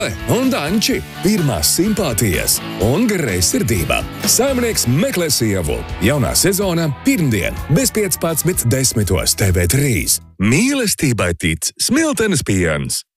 un Danči, pirmās simpātijas un greizsirdība. Saimnieks meklē sievu. Jaunā sezonā pirmdien bez 15.10 TV3. Mīlestībai tic Smiltenes piens.